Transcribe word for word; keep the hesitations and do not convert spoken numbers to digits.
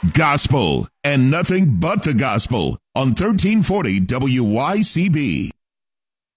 Gospel and nothing but the gospel on thirteen forty W Y C B.